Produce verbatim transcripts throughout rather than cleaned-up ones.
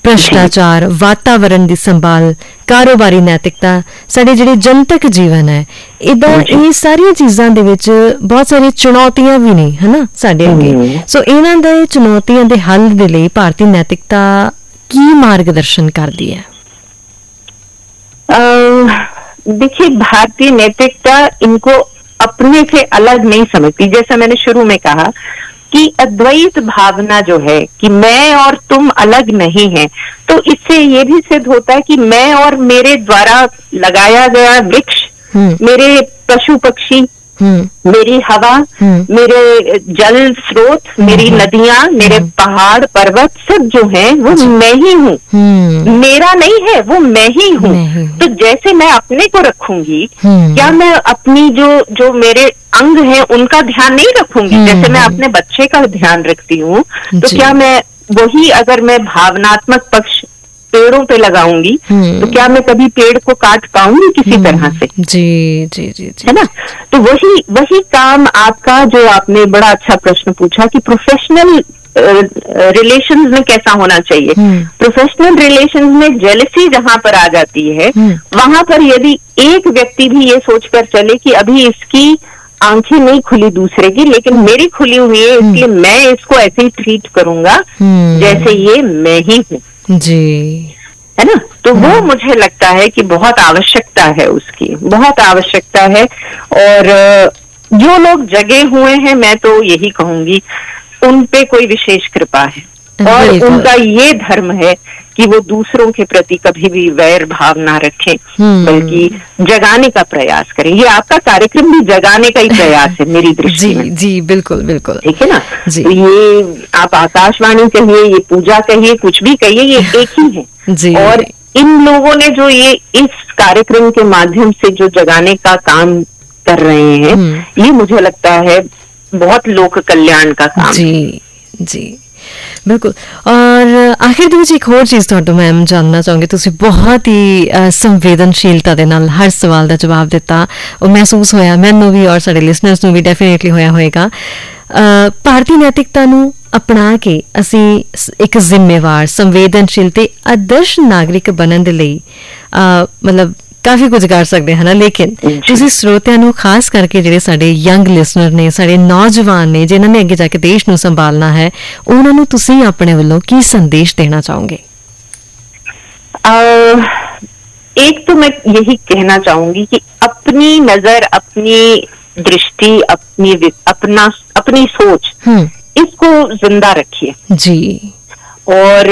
भ्रष्टाचार, वातावरण की संभाल, कारोबारी नैतिकता, साडे जिहड़े जनतक जीवन है, इदा ये सारिया चीज़ां दे विच बहुत सारी चुनौतियां भी ने, है ना, साडे अगे। सो इन्हां दे चुनौतियां दे हल दे लई भारतीय नैतिकता की मार्गदर्शन करदी है? देखिए, भारतीय नैतिकता इनको अपने से अलग नहीं समझती। जैसा मैंने शुरू में कहा कि अद्वैत भावना जो है कि मैं और तुम अलग नहीं है, तो इससे ये भी सिद्ध होता है कि मैं और मेरे द्वारा लगाया गया वृक्ष, मेरे पशु पक्षी, मेरी हवा, मेरे जल स्रोत, मेरी नदियां, मेरे पहाड़ पर्वत, सब जो हैं वो मैं ही हूँ, मेरा नहीं है, वो मैं ही हूँ। तो जैसे मैं अपने को रखूंगी, क्या मैं अपनी जो जो मेरे अंग हैं उनका ध्यान नहीं रखूंगी? जैसे मैं अपने बच्चे का ध्यान रखती हूँ, तो क्या मैं वही, अगर मैं भावनात्मक पक्ष पेड़ों पे लगाऊंगी, तो क्या मैं कभी पेड़ को काट पाऊंगी किसी तरह से? जी जी जी जी, है ना? तो वही वही काम आपका, जो आपने बड़ा अच्छा प्रश्न पूछा कि प्रोफेशनल रिलेशंस में कैसा होना चाहिए। प्रोफेशनल रिलेशंस में जेलसी जहां पर आ जाती है, वहां पर यदि एक व्यक्ति भी ये सोचकर चले कि अभी इसकी आंखें नहीं खुली दूसरे की, लेकिन मेरी खुली हुई है, इसलिए मैं इसको ऐसे ही ट्रीट करूंगा जैसे ये मैं ही हूँ, जी, है ना? तो वो मुझे लगता है कि बहुत आवश्यकता है, उसकी बहुत आवश्यकता है। और जो लोग जगे हुए हैं, मैं तो यही कहूंगी, उन पे कोई विशेष कृपा है, और उनका ये धर्म है कि वो दूसरों के प्रति कभी भी वैर भाव ना रखें, बल्कि जगाने का प्रयास करें। ये आपका कार्यक्रम भी जगाने का ही प्रयास है मेरी दृष्टि में। जी बिल्कुल बिल्कुल, ठीक है ना? तो ये आप आकाशवाणी कहिए, ये पूजा कहिए, कुछ भी कहिए, ये एक ही है जी। और इन लोगों ने जो ये इस कार्यक्रम के माध्यम से जो जगाने का काम कर रहे हैं, ये मुझे लगता है बहुत लोक कल्याण का काम। जी जी बिल्कुल। और आखिर ਦੇ ਵਿੱਚ ਇੱਕ ਹੋਰ ਚੀਜ਼ ਤੁਹਾਡੇ ਤੋਂ ਮੈਂ ਜਾਨਣਾ ਚਾਹੂੰਗੀ, ਤੁਸੀਂ ਬਹੁਤ ਹੀ ਸੰਵੇਦਨਸ਼ੀਲਤਾ ਦੇ ਨਾਲ ਹਰ ਸਵਾਲ ਦਾ ਜਵਾਬ ਦਿੱਤਾ, ਉਹ ਮਹਿਸੂਸ ਹੋਇਆ ਮੈਨੂੰ ਵੀ ਔਰ ਸਾਡੇ ਲਿਸਨਰਸ ਨੂੰ ਵੀ ਡੈਫੀਨੇਟਲੀ ਹੋਇਆ ਹੋਏਗਾ। ਭਾਰਤੀ ਨੈਤਿਕਤਾ ਨੂੰ अपना के असी एक जिम्मेवार, संवेदनशील ते आदर्श नागरिक बनने दे लई मतलब काफी कुछ कर सकते हैं ना, लेकिन तुसी श्रोतियां नूं खास करके जिहड़े साडे यंग लिसनर ने, साडे नौजवान ने जिन्हां ने अगे जाके देश नूं संभालना है, उन्हां नूं तुसी अपने वल्लों की संदेश देना चाहोगे? एक तो मैं यही कहना चाहूंगी कि अपनी नजर, अपनी दृष्टि, अपनी अपना अपनी सोच, इसको जिंदा रखिए जी। और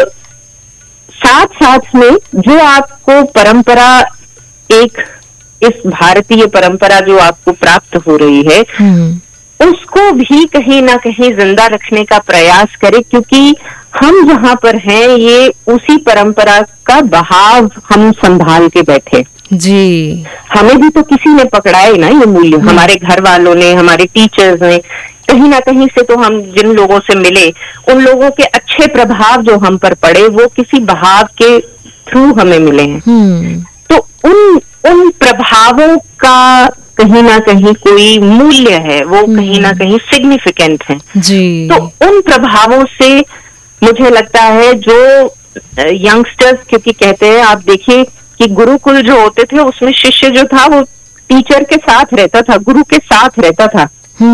साथ साथ में जो आपको परंपरा, एक इस भारतीय परंपरा जो आपको प्राप्त हो रही है, उसको भी कहीं ना कहीं जिंदा रखने का प्रयास करें, क्योंकि हम जहां पर हैं, ये उसी परंपरा का बहाव हम संभाल के बैठे जी। हमें भी तो किसी ने पकड़ाए ना ये मूल्य, हमारे घर वालों ने, हमारे टीचर्स ने, कहीं ना कहीं से तो हम जिन लोगों से मिले, उन लोगों के अच्छे प्रभाव जो हम पर पड़े, वो किसी बहाव के थ्रू हमें मिले हैं। तो उन उन प्रभावों का कहीं ना कहीं कोई मूल्य है, वो कहीं ना कहीं सिग्निफिकेंट है जी। तो उन प्रभावों से मुझे लगता है जो यंगस्टर्स, क्योंकि कहते हैं, आप देखिए कि गुरुकुल जो होते थे, उसमें शिष्य जो था वो टीचर के साथ रहता था, गुरु के साथ रहता था।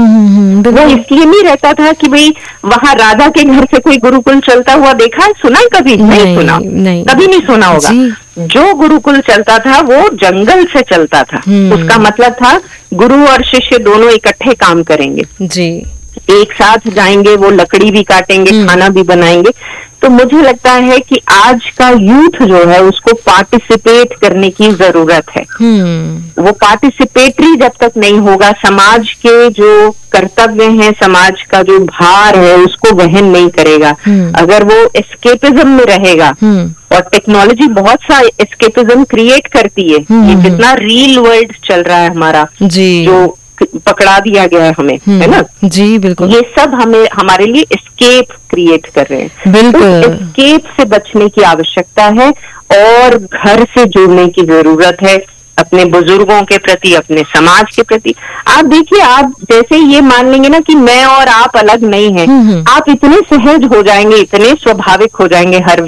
वो इसलिए नहीं रहता था कि भाई वहां राधा के घर से कोई गुरुकुल चलता हुआ देखा है, सुना है कभी? नहीं, नहीं सुना, नहीं, कभी नहीं सुना होगा। जो गुरुकुल चलता था वो जंगल से चलता था। उसका मतलब था गुरु और शिष्य दोनों इकट्ठे काम करेंगे जी, एक साथ जाएंगे, वो लकड़ी भी काटेंगे, खाना भी बनाएंगे। तो मुझे लगता है कि आज का यूथ जो है, उसको पार्टिसिपेट करने की जरूरत है। वो पार्टिसिपेटरी जब तक नहीं होगा, समाज के जो कर्तव्य हैं, समाज का जो भार है, उसको वहन नहीं करेगा। अगर वो एस्केपिज्म में रहेगा, और टेक्नोलॉजी बहुत सा एस्केपिज्म क्रिएट करती है, ये जितना रियल वर्ल्ड चल रहा है हमारा, जो पकड़ा दिया गया है हमें, है ना जी, बिल्कुल, ये सब हमें हमारे लिए एस्केप क्रिएट कर रहे हैं। बिल्कुल, एस्केप से बचने की आवश्यकता है, और घर से जुड़ने की जरूरत है, अपने बुजुर्गों के प्रति, अपने समाज के प्रति। आप देखिए, आप जैसे ये मान लेंगे ना कि मैं और आप अलग नहीं हैं, आप इतने सहज हो जाएंगे, इतने स्वाभाविक हो जाएंगे हर